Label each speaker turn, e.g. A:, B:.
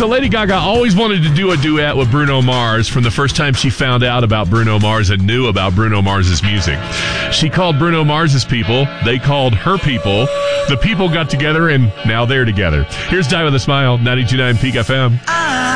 A: So Lady Gaga always wanted to do a duet with Bruno Mars from the first time she found out about Bruno Mars and knew about Bruno Mars's music. She called Bruno Mars's people. They called her people. The people got together, and now they're together. Here's Die With a Smile, 92.9 Peak FM.